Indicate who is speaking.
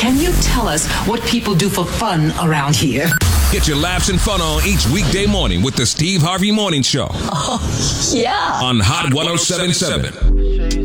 Speaker 1: Can you tell us what people do for fun around here?
Speaker 2: Get your laughs and fun on each weekday morning with the Steve Harvey Morning Show.
Speaker 1: Oh, yeah.
Speaker 2: On Hot 107.7.